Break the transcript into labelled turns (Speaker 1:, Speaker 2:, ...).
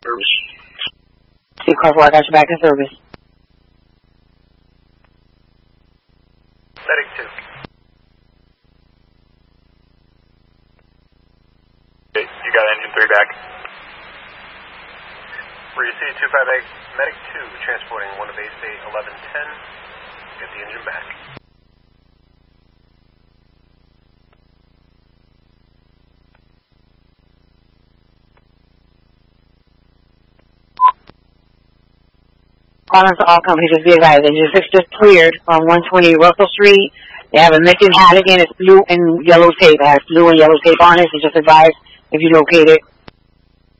Speaker 1: service.
Speaker 2: See, Corporal, I got you back in service.
Speaker 3: Medic 2.
Speaker 4: Okay, you got engine 3 back.
Speaker 3: Receive 258, Medic 2, transporting 1 to base state 1110. Get the engine back.
Speaker 2: Calling to all companies, just be advised. Engine 6 just cleared on 120 Russell Street. They have a missing Halligan. It's blue and yellow tape. It has blue and yellow tape on it, so just advise if you locate it.